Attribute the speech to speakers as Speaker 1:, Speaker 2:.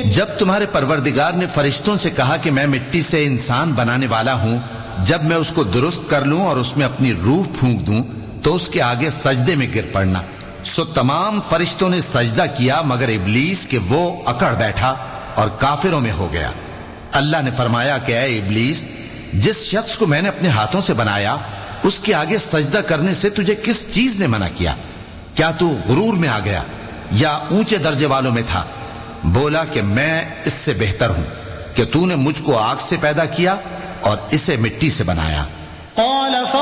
Speaker 1: जब तुम्हारे परवरदिगार ने फरिश्तों से कहा कि मैं मिट्टी से इंसान बनाने वाला हूं, जब मैं उसको दुरुस्त कर लूं और उसमें अपनी रूह फूंक दूं तो उसके आगे सजदे में गिर पड़ना। सो तमाम फरिश्तों ने सजदा किया मगर इब्लीस के वो अकड़ बैठा और काफिरों में हो गया। अल्लाह ने फरमाया कि ऐ इब्लीस, जिस शख्स को मैंने अपने हाथों से बनाया उसके आगे सजदा करने से तुझे किस चीज ने मना किया? क्या तू गुरूर में आ गया या ऊंचे दर्जे वालों में था? बोला कि मैं इससे बेहतर हूं कि तूने मुझको आग से पैदा किया और इसे मिट्टी से बनाया।